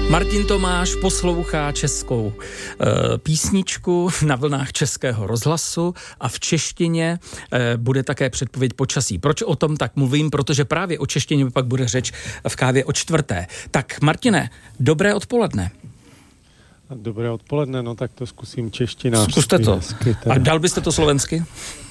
Martin Tomáš poslouchá českou písničku na vlnách Českého rozhlasu a v češtině bude také předpověď počasí. Proč o tom tak mluvím? Protože právě o češtině pak bude řeč v kávě o 4. Tak Martine, dobré odpoledne. Dobré odpoledne, no tak to zkusím češtinářsky. Zkuste to. A dal byste to slovensky?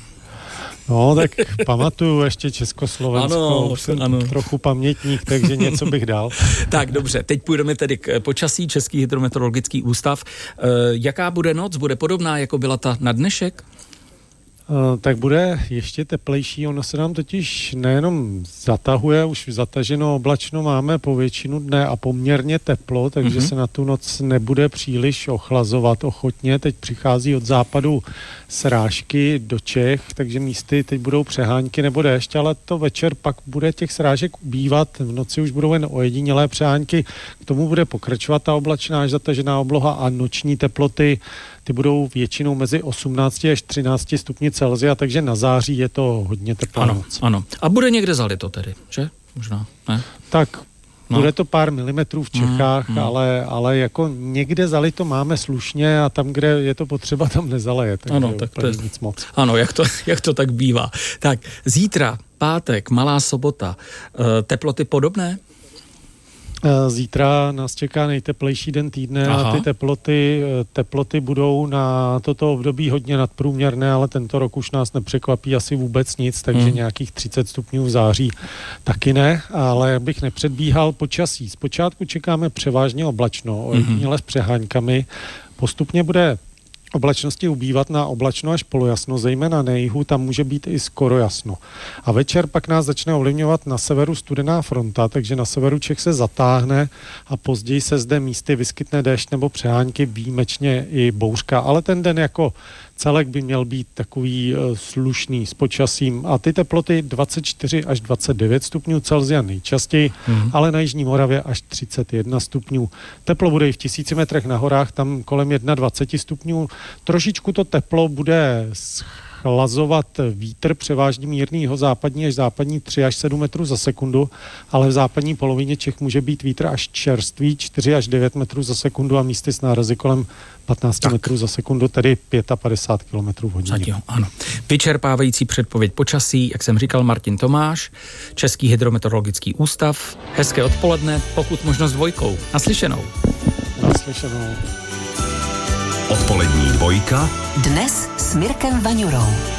No, tak pamatuju ještě Československo, už jsem trochu pamětník, takže něco bych dal. Tak dobře, teď půjdeme tedy k počasí, Český hydrometeorologický ústav. Jaká bude noc? Bude podobná, jako byla ta na dnešek? Tak bude ještě teplejší, ono se nám totiž nejenom zatahuje, už zataženo oblačno máme po většinu dne a poměrně teplo, takže se na tu noc nebude příliš ochlazovat ochotně. Teď přichází od západu srážky do Čech, takže místy teď budou přehánky nebo déšť, ale to večer pak bude těch srážek ubývat, v noci už budou jen ojedinělé přehánky, k tomu bude pokračovat ta oblačná až zatažená obloha a noční teploty, ty budou většinou mezi 18 až 13 stupni Celsia, takže na září je to hodně teplá noc. Ano. A bude někde zalito tedy, že? Možná, ne? Tak bude to pár milimetrů v Čechách, ale jako někde zalito máme slušně a tam, kde je to potřeba, tam nezaleje. Ano, tak to je nic moc. Ano, jak to tak bývá. Tak zítra, pátek, Malá sobota, teploty podobné? Zítra nás čeká nejteplejší den týdne a ty teploty budou na toto období hodně nadprůměrné, ale tento rok už nás nepřekvapí asi vůbec nic, takže nějakých 30 stupňů v září taky ne, ale bych nepředbíhal počasí. Zpočátku čekáme převážně oblačno, ojediněle s přeháňkami. Postupně bude oblačnosti ubývat na oblačno až polojasno, zejména na jihu, tam může být i skoro jasno. A večer pak nás začne ovlivňovat na severu studená fronta, takže na severu Čech se zatáhne a později se zde místy vyskytne déšť nebo přehánky, výjimečně i bouřka, ale ten den jako celek by měl být takový slušný s počasím a ty teploty 24 až 29 stupňů Celsia nejčastěji, ale na jižní Moravě až 31 stupňů. Teplo bude i v 1000 metrech na horách, tam kolem 21 stupňů. Trošičku to teplo bude chlazovat vítr, převážně mírný jihozápadní až západní 3 až 7 metrů za sekundu, ale v západní polovině Čech může být vítr až čerstvý 4 až 9 metrů za sekundu a místy s nárazy kolem 15 metrů za sekundu, tedy 55 km v hodině. Zatím, ano. Vyčerpávající předpověď počasí, jak jsem říkal, Martin Tomáš, Český hydrometeorologický ústav. Hezké odpoledne, pokud možno s dvojkou. Naslyšenou. Naslyšenou. Odpolední dvojka. Dnes s Mirkem Vaňurou.